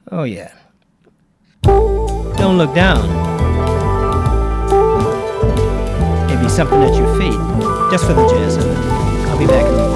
Oh, yeah. Don't look down. Maybe something at your feet. Just for the jazz of it. I'll be back in a minute.